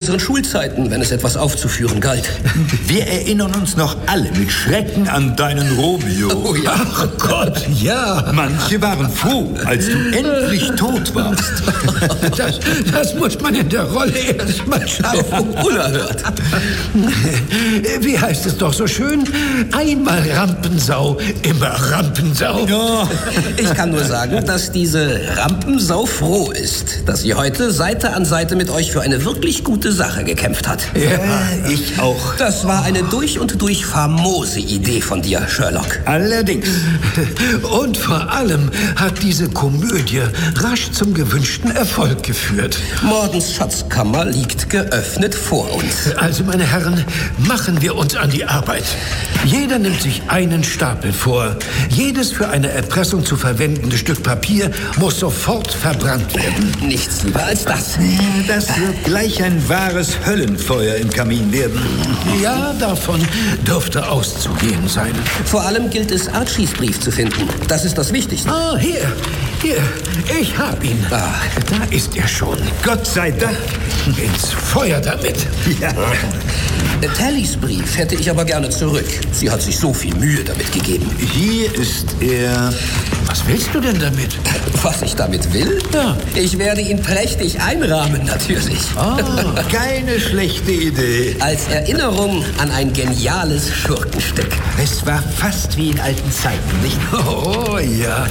unseren Schulzeiten, wenn es etwas aufzuführen galt. Wir erinnern uns noch alle mit Schrecken an deinen Romeo. Oh ja. Ach Gott, ja. Manche waren froh, als du endlich tot warst. Das muss man in der Rolle erst mal schauen. Unerhört. Wie heißt es doch so schön? Einmal Rampensau, immer Rampensau. Ja. Ich kann nur sagen, dass diese Rampensau froh ist, dass sie heute Seite an Seite mit euch für eine wirklich gute Sache gekämpft hat. Ja, ich auch. Das war eine durch und durch famose Idee von dir, Sherlock. Allerdings. Und vor allem hat diese Komödie rasch zum gewünschten Erfolg geführt. Mordens Schatzkammer liegt geöffnet vor uns. Also, meine Herren, machen wir uns an die Arbeit. Jeder nimmt sich einen Stapel vor. Jedes für eine Erpressung zu verwendende Stück Papier muss sofort verbrannt werden. Nichts lieber als das. Das wird gleich ein wahres Höllenfeuer im Kamin werden. Ja, davon dürfte auszugehen sein. Vor allem gilt es, Archies Brief zu finden. Das ist das Wichtigste. Ah, hier, ich hab ihn. Da ist er schon. Gott sei Dank. Ins Feuer damit. Ja. Tallys Brief hätte ich aber gerne zurück. Sie hat sich so viel Mühe damit gegeben. Hier ist er. Was willst du denn damit? Was ich damit will? Ja. Ich werde ihn prächtig einrahmen, natürlich. Keine schlechte Idee. Als Erinnerung an ein geniales Schurkenstück. Es war fast wie in alten Zeiten, nicht? Oh, ja.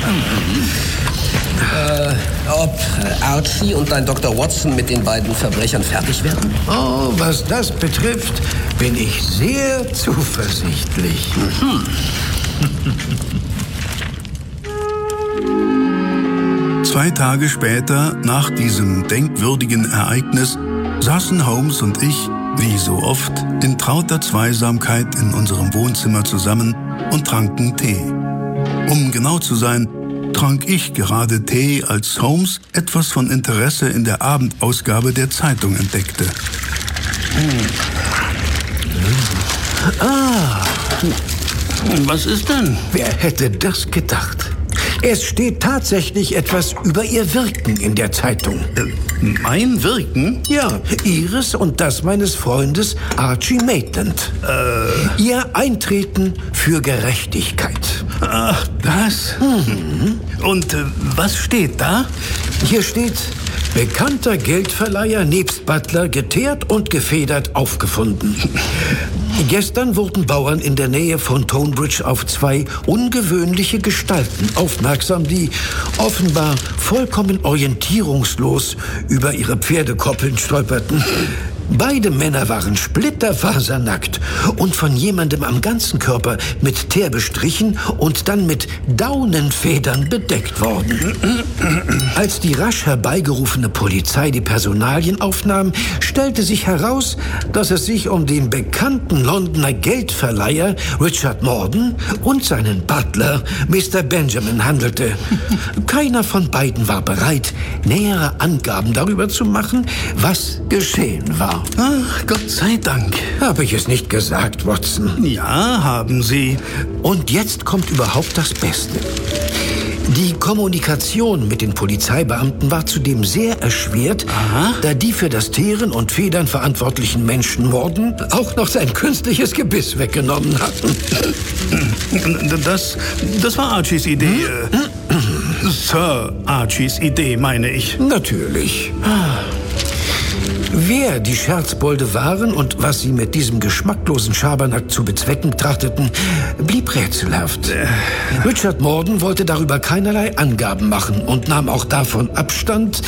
Ob Archie und dein Dr. Watson mit den beiden Verbrechern fertig werden? Oh, was das betrifft, bin ich sehr zuversichtlich. 2 Tage später, nach diesem denkwürdigen Ereignis, saßen Holmes und ich, wie so oft, in trauter Zweisamkeit in unserem Wohnzimmer zusammen und tranken Tee. Um genau zu sein, trank ich gerade Tee, als Holmes etwas von Interesse in der Abendausgabe der Zeitung entdeckte. Was ist denn? Wer hätte das gedacht? Es steht tatsächlich etwas über ihr Wirken in der Zeitung. Mein Wirken? Ja, ihres und das meines Freundes Archie Maitland. Ihr Eintreten für Gerechtigkeit. Ach, das? Und was steht da? Hier steht: Bekannter Geldverleiher nebst Butler geteert und gefedert aufgefunden. Gestern wurden Bauern in der Nähe von Tonbridge auf 2 ungewöhnliche Gestalten aufmerksam, die offenbar vollkommen orientierungslos über ihre Pferdekoppeln stolperten. Beide Männer waren splitterfasernackt und von jemandem am ganzen Körper mit Teer bestrichen und dann mit Daunenfedern bedeckt worden. Als die rasch herbeigerufene Polizei die Personalien aufnahm, stellte sich heraus, dass es sich um den bekannten Londoner Geldverleiher Richard Morden und seinen Butler Mr. Benjamin handelte. Keiner von beiden war bereit, nähere Angaben darüber zu machen, was geschehen war. Ach, Gott sei Dank. Habe ich es nicht gesagt, Watson? Ja, haben Sie. Und jetzt kommt überhaupt das Beste. Die Kommunikation mit den Polizeibeamten war zudem sehr erschwert, da die für das Teeren und Federn verantwortlichen Menschen Morden auch noch sein künstliches Gebiss weggenommen hatten. Das war Archies Idee. Sir Archies Idee, meine ich. Natürlich. Wer die Scherzbolde waren und was sie mit diesem geschmacklosen Schabernack zu bezwecken trachteten, blieb rätselhaft. Richard Morden wollte darüber keinerlei Angaben machen und nahm auch davon Abstand,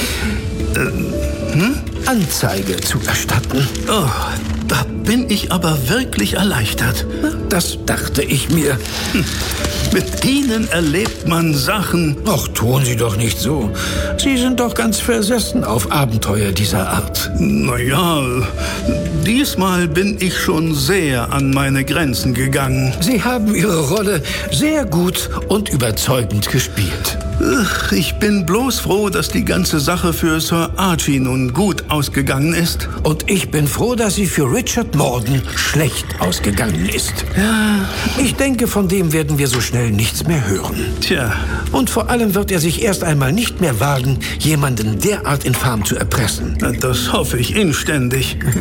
Anzeige zu erstatten. Oh, da bin ich aber wirklich erleichtert. Das dachte ich mir. Mit Ihnen erlebt man Sachen. Ach, tun Sie doch nicht so. Sie sind doch ganz versessen auf Abenteuer dieser Art. Naja, diesmal bin ich schon sehr an meine Grenzen gegangen. Sie haben Ihre Rolle sehr gut und überzeugend gespielt. Ich bin bloß froh, dass die ganze Sache für Sir Archie nun gut ausgegangen ist. Und ich bin froh, dass sie für Richard Morden schlecht ausgegangen ist. Ja, Ich denke, von dem werden wir so schnell nichts mehr hören. tja. Und vor allem wird er sich erst einmal nicht mehr wagen, jemanden derart infam zu erpressen. Das hoffe ich inständig.